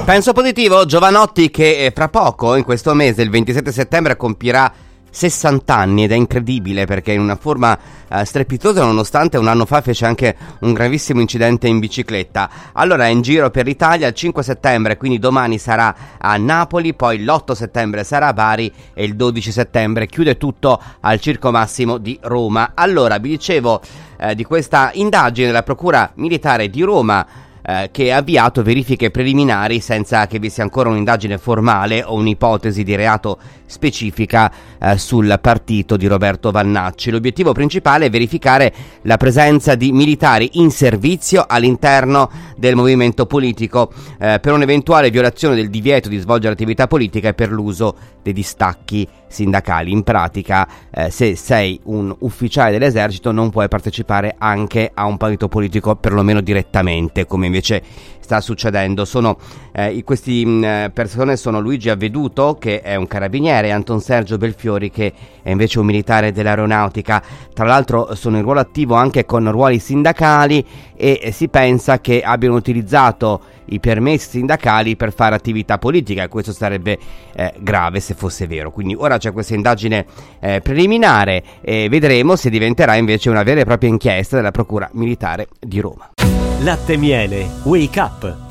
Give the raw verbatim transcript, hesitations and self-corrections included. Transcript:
Penso positivo. Giovanotti, che fra poco, in questo mese, il ventisette settembre, compirà sessanta anni, ed è incredibile perché in una forma eh, strepitosa, nonostante un anno fa fece anche un gravissimo incidente in bicicletta. Allora è in giro per l'Italia. Il cinque settembre, quindi domani, sarà a Napoli, poi l'otto settembre sarà a Bari e il dodici settembre chiude tutto al Circo Massimo di Roma. Allora, vi dicevo eh, di questa indagine della Procura Militare di Roma, Eh, che ha avviato verifiche preliminari senza che vi sia ancora un'indagine formale o un'ipotesi di reato specifica eh, sul partito di Roberto Vannacci. L'obiettivo principale è verificare la presenza di militari in servizio all'interno del movimento politico eh, per un'eventuale violazione del divieto di svolgere attività politica e per l'uso dei distacchi sindacali. In pratica, eh, se sei un ufficiale dell'esercito non puoi partecipare anche a un partito politico, perlomeno direttamente, come invece sta succedendo. Sono eh, questi mh, persone sono Luigi Avveduto, che è un carabiniere, e Anton Sergio Belfiori, che è invece un militare dell'aeronautica. Tra l'altro sono in ruolo attivo anche con ruoli sindacali e eh, si pensa che abbiano utilizzato i permessi sindacali per fare attività politica, e questo sarebbe eh, grave se fosse vero. Quindi ora c'è questa indagine eh, preliminare e vedremo se diventerà invece una vera e propria inchiesta della Procura Militare di Roma. Latte Miele Wake Up.